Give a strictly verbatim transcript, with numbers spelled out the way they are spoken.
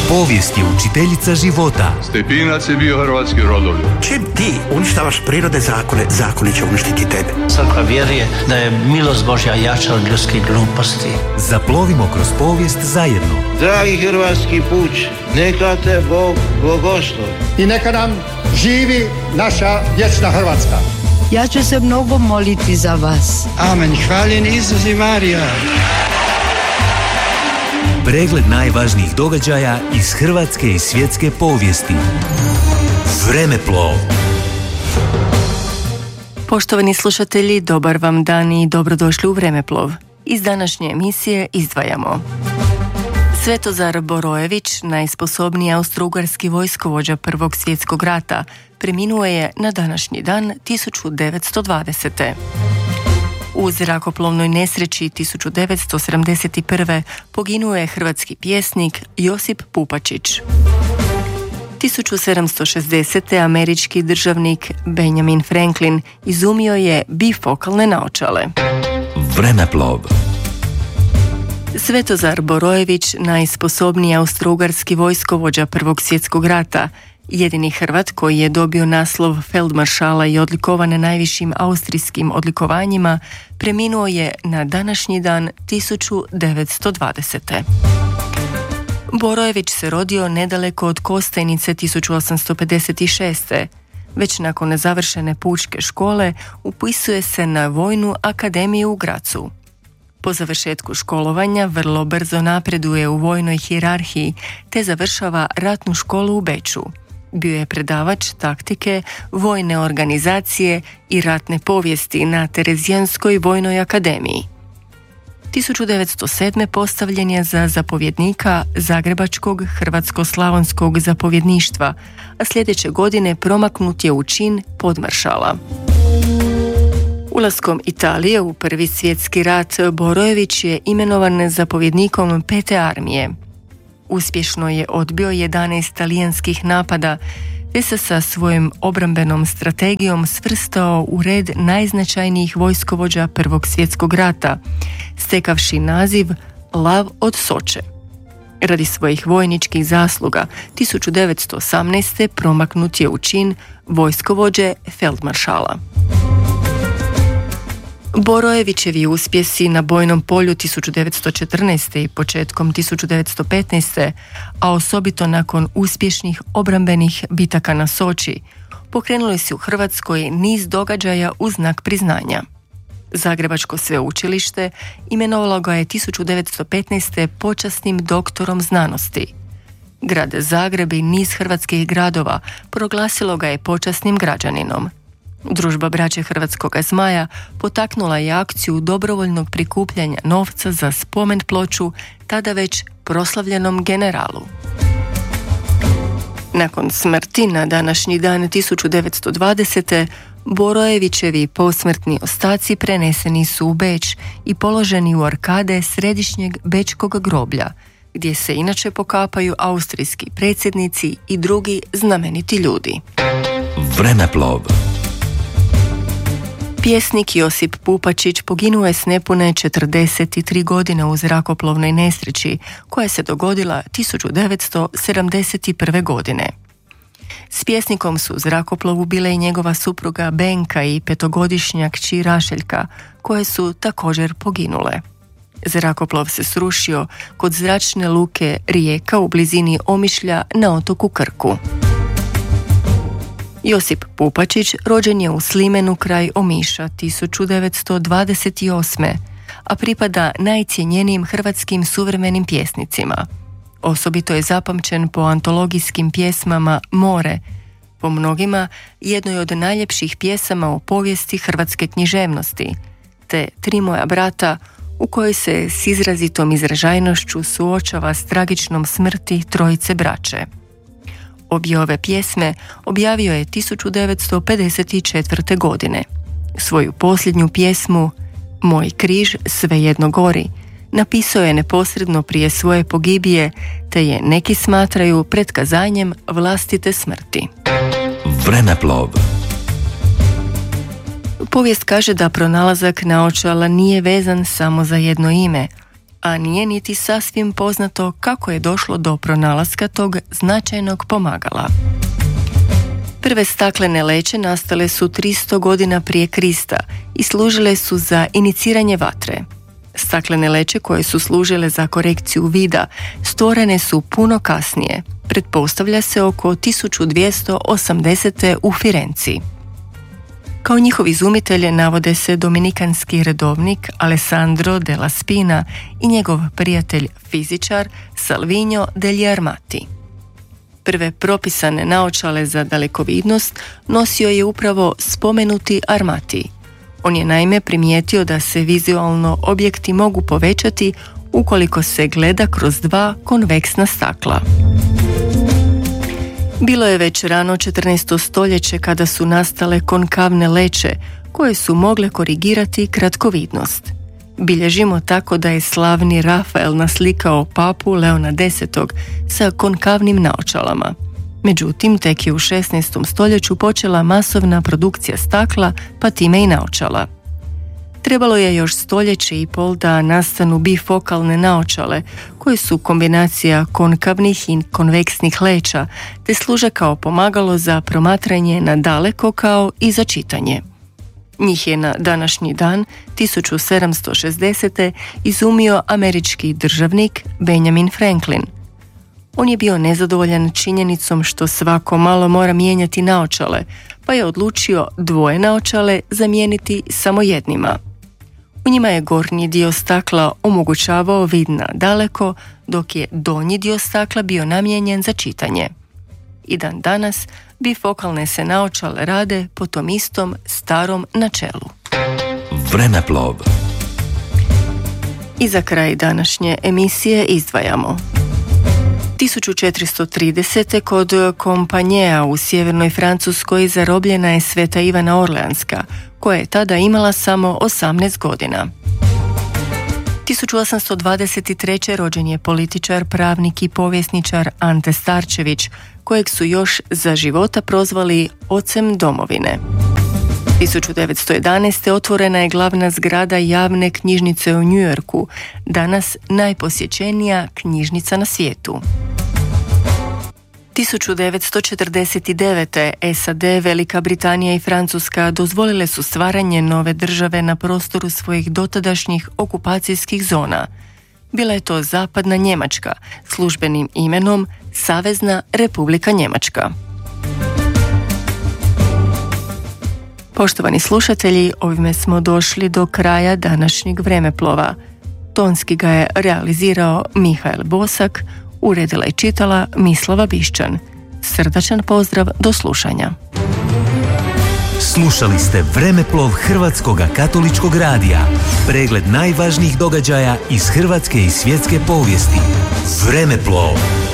Povijest je učiteljica života. Stepinac je bio hrvatski rodoljub. Čim ti uništavaš prirode zakone, zakoni će uništiti tebe. Crkva vjeruje da je milost Božja jača od ljudskih gluposti. Zaplovimo kroz povijest zajedno. Dragi hrvatski puč, neka te Bog blagoslovi. I neka nam živi naša vječna Hrvatska. Ja ću se mnogo moliti za vas. Amen. Hvaljen Isus i Marija. Pregled najvažnijih događaja iz hrvatske i svjetske povijesti. Vremeplov. Poštovani slušatelji, dobar vam dan i dobrodošli u Vremeplov. Iz današnje emisije izdvajamo: Svetozar Borojević, najsposobniji austro-ugarski vojskovođa Prvog svjetskog rata, preminuo je na današnji dan tisuću devetsto dvadesete. U zrakoplovnoj nesreći tisuću devetsto sedamdeset prve. poginuo je hrvatski pjesnik Josip Pupačić. tisuću sedamsto šezdesete. američki državnik Benjamin Franklin izumio je bifokalne naočale. Vremeplov. Svetozar Borojević, najsposobniji austro-ugarski vojskovođa Prvog svjetskog rata, jedini Hrvat koji je dobio naslov feldmaršala i odlikovan najvišim austrijskim odlikovanjima, preminuo je na današnji dan tisuću devetsto dvadesete. Borojević se rodio nedaleko od Kostajnice tisuću osamsto pedeset šeste. Već nakon završene pučke škole upisuje se na Vojnu akademiju u Grazu. Po završetku školovanja vrlo brzo napreduje u vojnoj hijerarhiji te završava ratnu školu u Beču. Bio je predavač taktike, vojne organizacije i ratne povijesti na Terezijanskoj vojnoj akademiji. tisuću devetsto sedme. postavljen je za zapovjednika Zagrebačkog hrvatsko-slavonskog zapovjedništva, a sljedeće godine promaknut je u čin podmaršala. Ulaskom Italije u Prvi svjetski rat Borojević je imenovan zapovjednikom Pete armije. Uspješno je odbio jedanaest talijanskih napada te se sa svojom obrambenom strategijom svrstao u red najznačajnijih vojskovođa Prvog svjetskog rata, stekavši naziv Lav od Soče. Radi svojih vojničkih zasluga tisuću devetsto osamnaeste. promaknut je u čin vojskovođe feldmaršala. Borojevićevi uspjesi na bojnom polju tisuću devetsto četrnaeste. i početkom tisuću devetsto petnaeste. a osobito nakon uspješnih obrambenih bitaka na Soči, pokrenuli su u Hrvatskoj niz događaja u znak priznanja. Zagrebačko sveučilište imenovalo ga je tisuću devetsto petnaeste. počasnim doktorom znanosti. Grad Zagreb i niz hrvatskih gradova proglasilo ga je počasnim građaninom. Družba braće Hrvatskoga zmaja potaknula je akciju dobrovoljnog prikupljanja novca za spomen ploču tada već proslavljenom generalu. Nakon smrti na današnji dan tisuću devetsto dvadesete. Borojevićevi posmrtni ostaci preneseni su u Beč i položeni u arkade središnjeg bečkog groblja, gdje se inače pokapaju austrijski predsjednici i drugi znameniti ljudi. Vremeplov. Pjesnik Josip Pupačić poginuo je s nepune četrdeset tri godine u zrakoplovnoj nesreći koja se dogodila tisuću devetsto sedamdeset prve. godine. S pjesnikom su u zrakoplovu bile i njegova supruga Benka i petogodišnja kći Rašeljka, koje su također poginule. Zrakoplov se srušio kod zračne luke Rijeka u blizini Omišlja na otoku Krku. Josip Pupačić rođen je u Slimenu kraj Omiša tisuću devetsto dvadeset osme. a pripada najcjenjenijim hrvatskim suvremenim pjesnicima. Osobito je zapamćen po antologijskim pjesmama More, po mnogima jednoj od najljepših pjesama o povijesti hrvatske književnosti, te Tri moja brata, u kojoj se s izrazitom izražajnošću suočava s tragičnom smrti trojice braće. Obje ove pjesme objavio je tisuću devetsto pedeset četvrte. godine. Svoju posljednju pjesmu, Moj križ svejedno gori, napisao je neposredno prije svoje pogibije, te je neki smatraju pretkazanjem vlastite smrti. Vremeplov. Povijest kaže da pronalazak naočala nije vezan samo za jedno ime. a nije niti sasvim poznato kako je došlo do pronalaska tog značajnog pomagala. Prve staklene leće nastale su tristo godina prije Krista i služile su za iniciranje vatre. Staklene leće koje su služile za korekciju vida stvorene su puno kasnije, pretpostavlja se oko tisuću dvjesto osamdesete u Firenci. Kao njihov izumitelj navode se dominikanski redovnik Alessandro della Spina i njegov prijatelj fizičar Salvino degli Armati. Prve propisane naočale za dalekovidnost nosio je upravo spomenuti Armati. On je naime primijetio da se vizualno objekti mogu povećati ukoliko se gleda kroz dva konveksna stakla. Bilo je već rano četrnaesto stoljeće kada su nastale konkavne leće koje su mogle korigirati kratkovidnost. Bilježimo tako da je slavni Rafael naslikao papu Leona desetog sa konkavnim naočalama. Međutim, tek je u šesnaestom stoljeću počela masovna produkcija stakla, pa time i naočala. Trebalo je još stoljeće i pol da nastanu bifokalne naočale, koje su kombinacija konkavnih i konveksnih leća, te služe kao pomagalo za promatranje na daleko kao i za čitanje. Njih je na današnji dan, tisuću sedamsto šezdesete izumio američki državnik Benjamin Franklin. On je bio nezadovoljan činjenicom što svako malo mora mijenjati naočale, pa je odlučio dvoje naočale zamijeniti samo jednima. U njima je gornji dio stakla omogućavao vid na daleko, dok je donji dio stakla bio namijenjen za čitanje. I dan danas bifokalne se naočale rade po tom istom starom načelu. Vremeplov. I za kraj današnje emisije izdvajamo. tisuću četiristo tridesete kod Kompanjea u sjevernoj Francuskoj zarobljena je Sveta Ivana Orleanska, koja je tada imala samo osamnaest godina. tisuću osamsto dvadeset treće rođen je političar, pravnik i povjesničar Ante Starčević, kojeg su još za života prozvali ocem domovine. tisuću devetsto jedanaeste otvorena je glavna zgrada javne knjižnice u New Yorku, danas najposjećenija knjižnica na svijetu. tisuću devetsto četrdeset devete. S A D, Velika Britanija i Francuska dozvolile su stvaranje nove države na prostoru svojih dotadašnjih okupacijskih zona. Bila je to Zapadna Njemačka, službenim imenom Savezna Republika Njemačka. Poštovani slušatelji, ovime smo došli do kraja današnjeg Vremeplova. Tonski ga je realizirao Mihael Bosak, uredila i čitala Mislava Bišćan. Srdačan pozdrav, do slušanja. Slušali ste Vremeplov Hrvatskog katoličkog radija. Pregled najvažnijih događaja iz hrvatske i svjetske povijesti. Vremeplov.